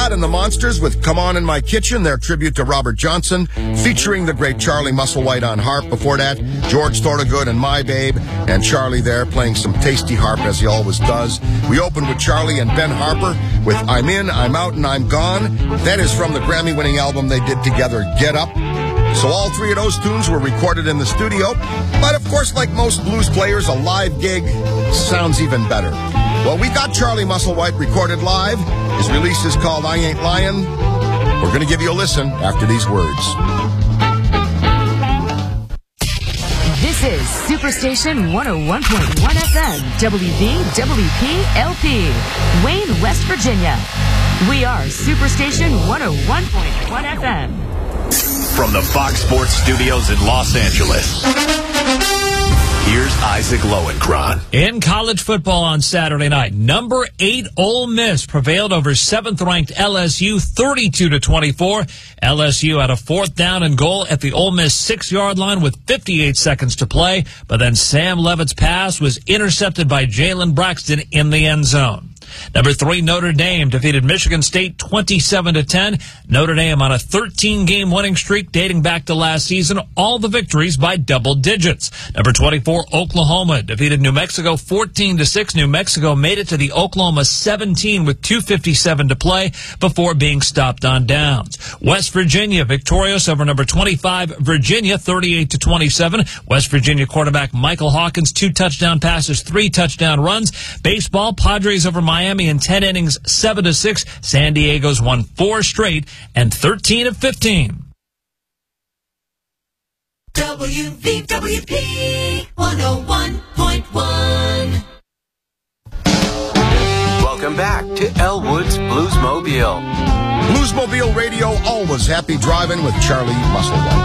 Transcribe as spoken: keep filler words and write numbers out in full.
that and the Monsters with Come On in My Kitchen, their tribute to Robert Johnson, featuring the great Charlie Musselwhite on harp. Before that, George Thorogood and My Babe, and Charlie there playing some tasty harp as he always does. We opened with Charlie and Ben Harper with I'm In, I'm Out, and I'm Gone. That is from the Grammy-winning album they did together, Get Up. So all three of those tunes were recorded in the studio. But of course, like most blues players, a live gig sounds even better. Well, we got Charlie Musselwhite recorded live. His release is called I Ain't Lyin'. We're going to give you a listen after these words. This is Superstation one oh one point one F M, W V W P L P, Wayne, West Virginia. We are Superstation one oh one point one F M. From the Fox Sports Studios in Los Angeles, here's Isaac Lowenkron. In college football on Saturday night, number eight Ole Miss prevailed over seventh-ranked L S U thirty-two to twenty-four. L S U had a fourth down and goal at the Ole Miss six-yard line with fifty-eight seconds to play, but then Sam Levitt's pass was intercepted by Jalen Braxton in the end zone. Number three, Notre Dame defeated Michigan State twenty-seven to ten. Notre Dame on a thirteen-game winning streak dating back to last season. All the victories by double digits. Number twenty-four, Oklahoma defeated New Mexico fourteen to six. New Mexico made it to the Oklahoma seventeen with two fifty-seven to play before being stopped on downs. West Virginia victorious over number twenty-five, Virginia, thirty-eight to twenty-seven. West Virginia quarterback Michael Hawkins, two touchdown passes, three touchdown runs. Baseball, Padres over Miami. Miami in ten innings, seven to six. San Diego's won four straight and thirteen of fifteen. W V W P one oh one point one. Welcome back to Elwood's Bluesmobile. Bluesmobile Radio, always happy driving with Charlie Musselwhite.